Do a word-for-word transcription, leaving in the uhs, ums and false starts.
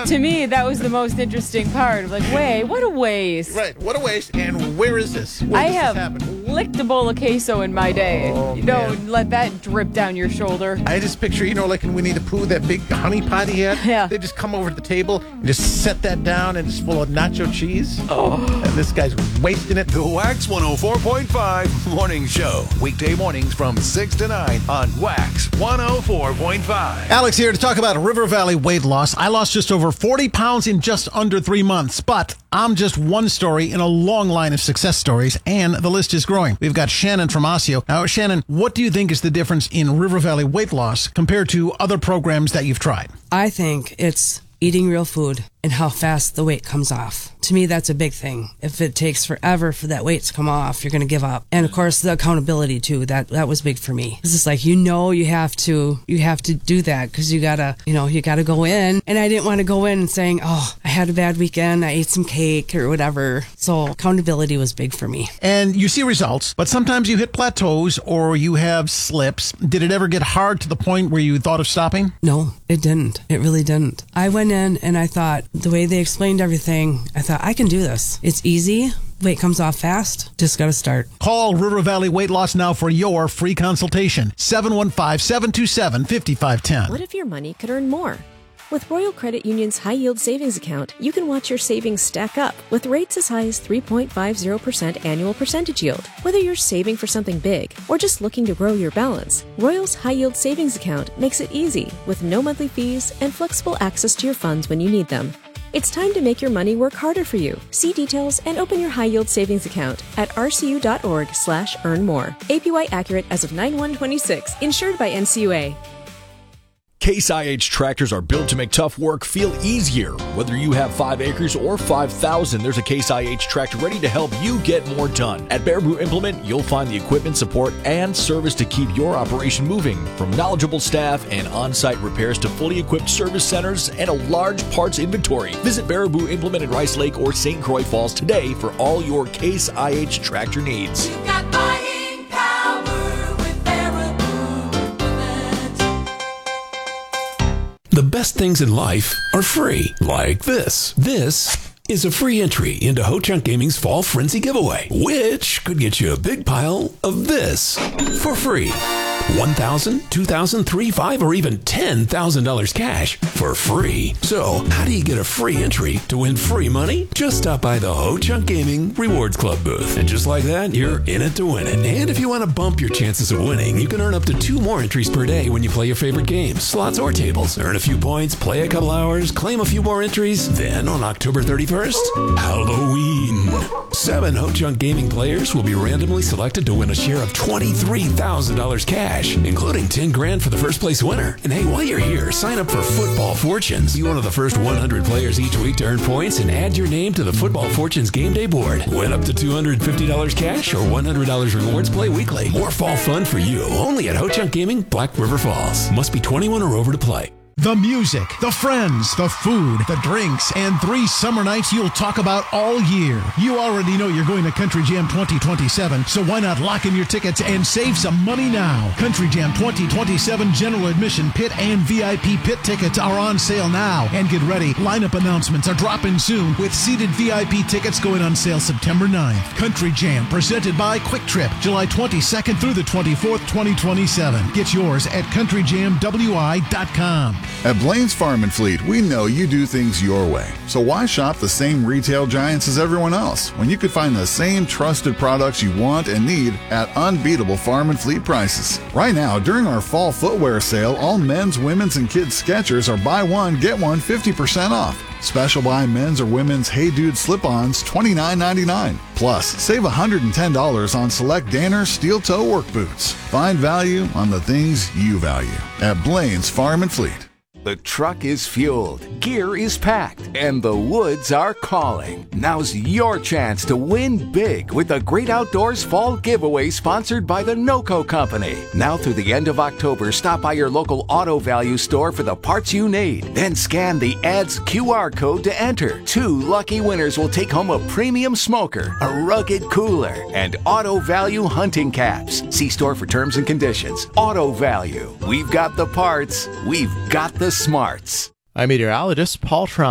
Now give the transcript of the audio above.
to me, that was the most interesting part. Like, wait, what a waste. Right, what a waste. And where is this? Where I does have this happen? licked a bowl of queso in my day. Oh, you don't man. let that drip down your shoulder. I just picture, you know, like in Winnie the Pooh, that big honey pot he had. Yeah. They just come over to the table and just set that down and it's full of nacho cheese. Oh. And this guy's wasting it. The Wax one oh four point five Morning Show. Weekday mornings from six to nine on Wax one oh four point five. Alex here to talk about River Valley weight loss. I lost just over forty pounds in just under three months, but I'm just one story in a long line of success stories, and the list is growing. We've got Shannon from Osseo. Now, Shannon, what do you think is the difference in River Valley weight loss compared to other programs that you've tried? I think it's eating real food and how fast the weight comes off. To me, that's a big thing. If it takes forever for that weight to come off, you're going to give up. And of course, the accountability too. That that was big for me. It's just like, you know, you have to you have to do that because you gotta you know you gotta go in. And I didn't want to go in and saying, oh, I had a bad weekend. I ate some cake or whatever. So accountability was big for me. And you see results, but sometimes you hit plateaus or you have slips. Did it ever get hard to the point where you thought of stopping? No, it didn't. It really didn't. I went in and I thought, the way they explained everything, I thought, I can do this. It's easy. Weight comes off fast. Just got to start. Call River Valley Weight Loss now for your free consultation. seven one five, seven two seven, five five one zero. What if your money could earn more? With Royal Credit Union's High Yield Savings Account, you can watch your savings stack up with rates as high as three point five zero percent annual percentage yield. Whether you're saving for something big or just looking to grow your balance, Royal's High Yield Savings Account makes it easy with no monthly fees and flexible access to your funds when you need them. It's time to make your money work harder for you. See details and open your high-yield savings account at rcu.org slash earn more. A P Y accurate as of nine one twenty-six. Insured by N C U A. Case I H tractors are built to make tough work feel easier. Whether you have five acres or five thousand, there's a Case I H tractor ready to help you get more done. At Baraboo Implement, you'll find the equipment, support, and service to keep your operation moving. From knowledgeable staff and on-site repairs to fully equipped service centers and a large parts inventory. Visit Baraboo Implement in Rice Lake or Saint Croix Falls today for all your Case I H tractor needs. You've got buying power with Baraboo Implement. The best things in life are free, like this. This is a free entry into Ho-Chunk Gaming's Fall Frenzy giveaway, which could get you a big pile of this for free. one thousand dollars, two thousand dollars, three thousand five thousand dollars, or even ten thousand dollars cash for free. So, how do you get a free entry to win free money? Just stop by the Ho-Chunk Gaming Rewards Club booth. And just like that, you're in it to win it. And if you want to bump your chances of winning, you can earn up to two more entries per day when you play your favorite games, slots or tables. Earn a few points, play a couple hours, claim a few more entries. Then, on October thirty-first, Halloween. Seven Ho-Chunk Gaming players will be randomly selected to win a share of twenty-three thousand dollars cash, including ten grand for the first place winner. And hey, while you're here, sign up for Football Fortunes. Be one of the first one hundred players each week to earn points and add your name to the Football Fortunes game day board. Win up to two hundred fifty dollars cash or one hundred dollars rewards. Play weekly. More fall fun for you. Only at Ho-Chunk Gaming, Black River Falls. Must be twenty-one or over to play. The music, the friends, the food, the drinks, and three summer nights you'll talk about all year. You already know you're going to Country Jam twenty twenty-seven, so why not lock in your tickets and save some money now? Country Jam twenty twenty-seven general admission pit and V I P pit tickets are on sale now. And get ready, lineup announcements are dropping soon with seated V I P tickets going on sale September ninth. Country Jam presented by Quick Trip, July twenty-second through the twenty-fourth, twenty twenty-seven. Get yours at country jam w i dot com. At Blaine's Farm and Fleet, we know you do things your way. So why shop the same retail giants as everyone else when you could find the same trusted products you want and need at unbeatable farm and fleet prices? Right now, during our fall footwear sale, all men's, women's, and kids' Skechers are buy one, get one fifty percent off. Special buy men's or women's Hey Dude slip-ons twenty-nine ninety-nine. Plus, save one hundred ten dollars on select Danner steel toe work boots. Find value on the things you value at Blaine's Farm and Fleet. The truck is fueled, gear is packed, and the woods are calling. Now's your chance to win big with the Great Outdoors Fall Giveaway sponsored by the NOCO Company. Now through the end of October, stop by your local Auto Value store for the parts you need. Then scan the ad's Q R code to enter. Two lucky winners will take home a premium smoker, a rugged cooler, and Auto Value hunting caps. See store for terms and conditions. Auto Value. We've got the parts. We've got the smarts. I'm meteorologist Paul Trump.